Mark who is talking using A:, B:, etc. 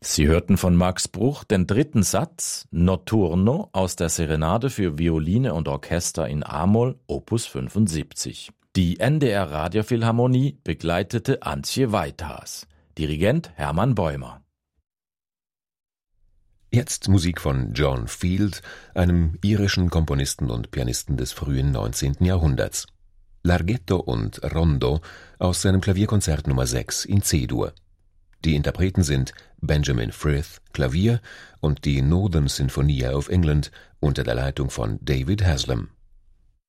A: Sie hörten von Max Bruch den dritten Satz Notturno aus der Serenade für Violine und Orchester in a-Moll, Opus 75. Die NDR Radiophilharmonie begleitete Antje Weithaas. Dirigent Hermann Bäumer.
B: Jetzt Musik von John Field, einem irischen Komponisten und Pianisten des frühen 19. Jahrhunderts. Larghetto und Rondo aus seinem Klavierkonzert Nummer 6 in C-Dur. Die Interpreten sind Benjamin Frith, Klavier, und die Northern Sinfonia of England unter der Leitung von David Haslam.